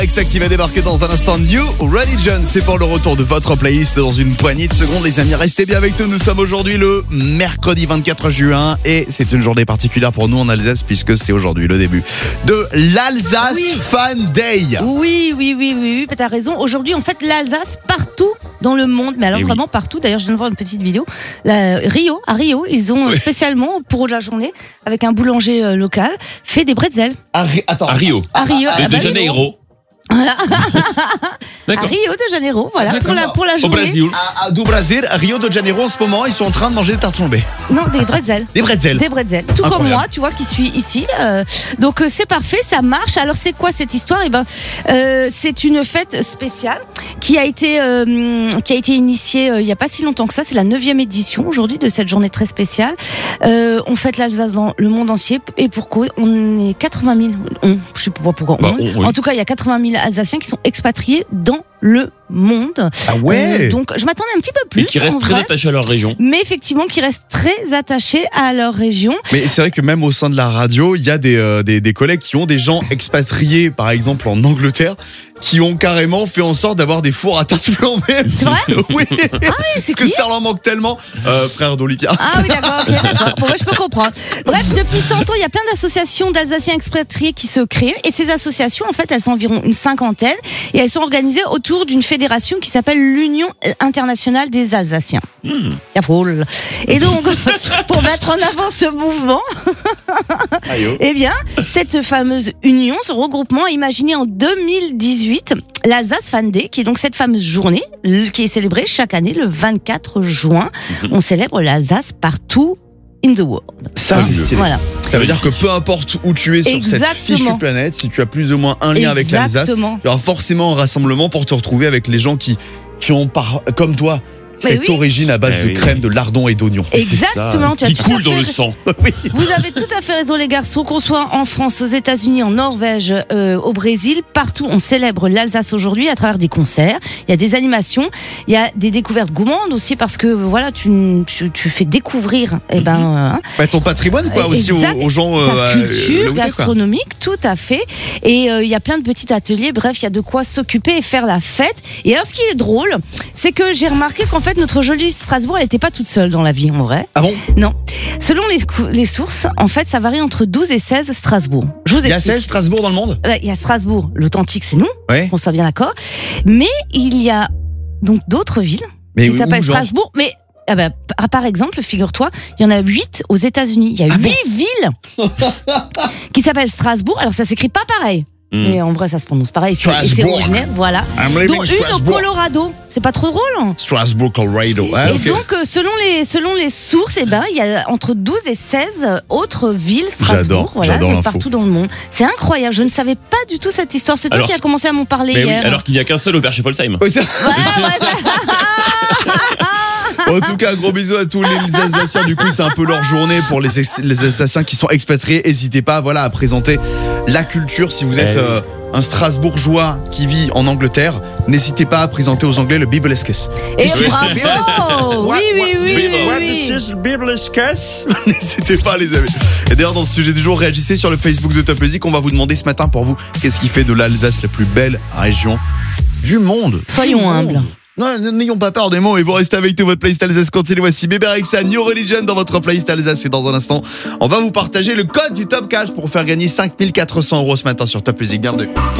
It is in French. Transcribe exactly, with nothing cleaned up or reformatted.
Alexa qui va débarquer dans un instant. New Religion, c'est pour le retour de votre playlist dans une poignée de secondes. Les amis, restez bien avec nous. Nous sommes aujourd'hui le mercredi vingt-quatre juin et c'est une journée particulière pour nous en Alsace puisque c'est aujourd'hui le début de l'Alsace oui. Fan Day. Oui, oui, oui, oui, oui, t'as raison. Aujourd'hui, on fête l'Alsace partout dans le monde, mais alors Et vraiment oui. partout. D'ailleurs, je viens de voir une petite vidéo. La, Rio, à Rio, ils ont Oui. spécialement pour la journée, avec un boulanger euh, local, fait des bretzels. À, Ri- attends. À Rio. À Rio, De, à de Janeiro. Voilà. À D'accord. Rio de Janeiro, voilà, pour la, pour la Au journée. Brésil. À, à, du Brésil, à Rio de Janeiro, en ce moment, ils sont en train de manger des tartes flambées. Non, des bretzels. Des bretzels. Des bretzels. Tout Incroyable. comme moi, tu vois, qui suis ici. Euh, donc euh, c'est parfait, ça marche. Alors c'est quoi cette histoire ? Eh ben, euh, c'est une fête spéciale qui a été euh, qui a été initiée euh, il y a pas si longtemps que ça. C'est la neuvième édition aujourd'hui de cette journée très spéciale. Euh, on fête l'Alsace dans le monde entier et pourquoi ? On est quatre-vingt mille. On, je sais pas pourquoi. Bah, on. on, oui. En tout cas, il y a quatre-vingt mille Alsaciens qui sont expatriés dans le monde. Ah ouais. Euh, donc je m'attendais un petit peu plus. Et qui restent en très vrai, attachés à leur région. mais effectivement qui restent très attachés à leur région. Mais c'est vrai que même au sein de la radio, il y a des, euh, des, des collègues qui ont des gens expatriés, par exemple en Angleterre, qui ont carrément fait en sorte d'avoir des fours à tarte flambée. C'est vrai ? Oui. c'est Parce que qui ça leur manque tellement. Euh, frère d'Olivia. Ah oui, d'accord, ok, d'accord. Bon, moi, je peux comprendre. Bref, depuis cent ans, il y a plein d'associations d'Alsaciens expatriés qui se créent. Et ces associations, en fait, elles sont environ une cinquantaine. Et elles sont organisées autour d'une fédération qui s'appelle l'Union internationale des Alsaciens. Hmm. Jawohl. Et donc, pour mettre en avant ce mouvement, Aïe, oh. eh bien, cette fameuse union, ce regroupement a imaginé en deux mille dix-huit l'Alsace Fan Day, qui est donc cette fameuse journée qui est célébrée chaque année le vingt-quatre juin. On célèbre l'Alsace partout in the world. Ça, c'est stylé. Voilà. Ça veut dire que peu importe où tu es sur Exactement. cette fichue planète, si tu as plus ou moins un lien avec l'Alsace, Exactement. il y aura forcément un rassemblement pour te retrouver avec les gens qui, qui ont, par, comme toi, Mais cette oui. origine à base Eh de oui. crème, de lardons et d'oignons. Exactement. Tu as Qui tout à coule dans fait le raison. sang. Vous avez tout à fait raison, les garçons, qu'on soit en France, aux États-Unis, en Norvège, euh, au Brésil, partout, on célèbre l'Alsace aujourd'hui à travers des concerts. Il y a des animations, il y a des découvertes gourmandes aussi parce que voilà, tu, tu, tu fais découvrir, eh ben, hein, Bah, ton patrimoine, quoi, aussi aux, Exact. aux gens. ta euh, culture là où t'es, quoi. gastronomique, tout à fait. Et euh, il y a plein de petits ateliers. Bref, il y a de quoi s'occuper et faire la fête. Et alors, ce qui est drôle, c'est que j'ai remarqué qu'en fait, notre jolie Strasbourg, elle n'était pas toute seule dans la vie, en vrai. Ah bon? Non. Selon les, cou- les sources, en fait, ça varie entre douze et seize Strasbourg. Je vous Il y a explique. seize Strasbourg dans le monde? Ouais, il y a Strasbourg, l'authentique, c'est nous, Ouais. qu'on soit bien d'accord. Mais il y a donc d'autres villes Mais qui où, s'appellent genre Strasbourg. Mais ah bah, p- par exemple, figure-toi, il y en a huit aux États-Unis. Il y a Ah huit villes qui s'appellent Strasbourg. Alors ça s'écrit pas pareil. Hmm. Mais en vrai, ça se prononce pareil. C'est- et c'est Strasbourg. original, voilà. I'm living Dont in une au Strasbourg. Colorado. C'est pas trop drôle, hein. Strasbourg, Colorado. Ah, Et ok. donc, euh, selon les, selon les sources, eh ben, il y a entre douze et seize autres villes Strasbourg, J'adore, voilà, j'adore mais l'info. partout dans le monde. C'est incroyable. Je ne savais pas du tout cette histoire. C'est toi Alors- qui as commencé à m'en parler Mais oui, hier. alors qu'il n'y a qu'un seul au chez Folsheim. Oui, ça- Ouais, ouais, ça- En tout cas, gros bisous à tous les Alsaciens. Du coup, c'est un peu leur journée pour les, ex- les Alsaciens qui sont expatriés. N'hésitez pas, voilà, à présenter la culture. Si vous êtes Eh oui. euh, un Strasbourgeois qui vit en Angleterre, n'hésitez pas à présenter aux Anglais le Bibelesques. Et Oui, bravo. Oui, oui, oui, oui, What oui. N'hésitez pas, les amis. Et d'ailleurs, dans ce sujet du jour, réagissez sur le Facebook de Top Music. On va vous demander ce matin pour vous qu'est-ce qui fait de l'Alsace la plus belle région du monde. Soyons Du monde. humbles. Non, n'ayons pas peur des mots et vous restez avec tout votre playlist Alsace. Continue, voici Bébé Rexha, New Religion dans votre playlist Alsace. Et dans un instant, on va vous partager le code du Top Cash pour faire gagner cinq mille quatre cents euros ce matin sur Top Music. Bienvenue.